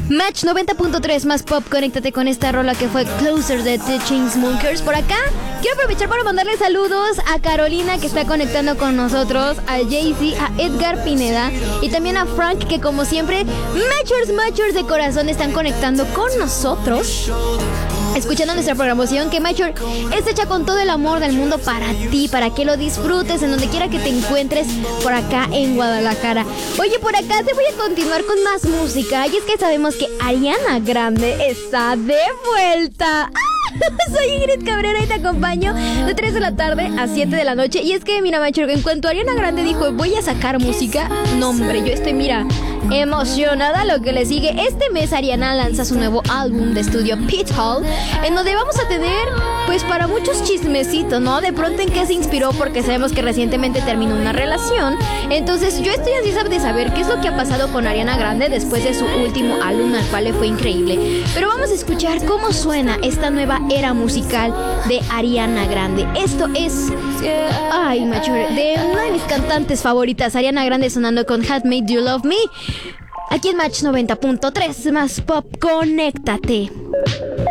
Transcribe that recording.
Match 90.3 más pop, conéctate con esta rola que fue Closer de The Chainsmokers. Por acá, quiero aprovechar para mandarle saludos a Carolina, que está conectando con nosotros, a Jaycee, a Edgar Pineda y también a Frank, que como siempre, Matchers de corazón están conectando con nosotros, escuchando nuestra programación, que Matcher es hecha con todo el amor del mundo para ti, para que lo disfrutes en donde quiera que te encuentres por acá en Guadalajara. Oye, por acá te voy a continuar con más música, y es que sabemos que Ariana Grande está de vuelta. Soy Ingrid Cabrera y te acompaño de 3 de la tarde a 7 de la noche. Y es que, mira, Matcher, en cuanto Ariana Grande dijo voy a sacar música, no hombre, yo estoy, mira, emocionada lo que le sigue. Este mes Ariana lanza su nuevo álbum de estudio Pit Hall, en donde vamos a tener, pues, para muchos chismecitos, ¿no? De pronto en qué se inspiró, porque sabemos que recientemente terminó una relación. Entonces yo estoy ansiosa de saber qué es lo que ha pasado con Ariana Grande después de su último álbum, al cual le fue increíble. Pero vamos a escuchar cómo suena esta nueva era musical de Ariana Grande. Esto es, ay, macho, de una de mis cantantes favoritas, Ariana Grande, sonando con Had Made You Love Me, aquí en Match 90.3 más pop, conéctate.